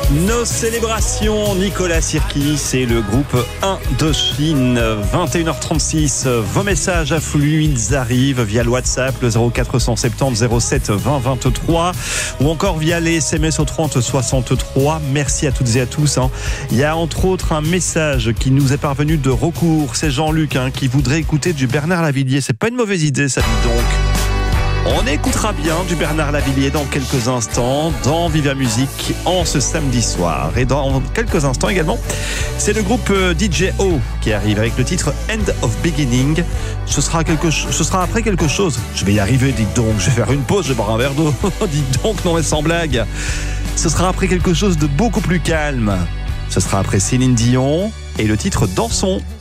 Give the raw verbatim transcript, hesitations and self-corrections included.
Nos célébrations, Nicolas Sirkis et le groupe Indochine. vingt et une heures trente-six, vos messages affluent, ils arrivent via le WhatsApp, le zéro quatre cent soixante-dix zéro sept vingt vingt-trois ou encore via les S M S au trente soixante-trois. Merci à toutes et à tous. Hein. Il y a entre autres un message qui nous est parvenu de Recours. C'est Jean-Luc hein, qui voudrait écouter du Bernard Lavilliers. C'est pas une mauvaise idée, ça dit donc. On écoutera bien du Bernard Lavilliers dans quelques instants dans Viva Musique en ce samedi soir. Et dans quelques instants également, c'est le groupe D J O qui arrive avec le titre End of Beginning. Ce sera, quelque, ce sera après quelque chose. Je vais y arriver, dites donc. Je vais faire une pause, je vais boire un verre d'eau. Dites donc, non mais sans blague. Ce sera après quelque chose de beaucoup plus calme. Ce sera après Céline Dion et le titre Dansons.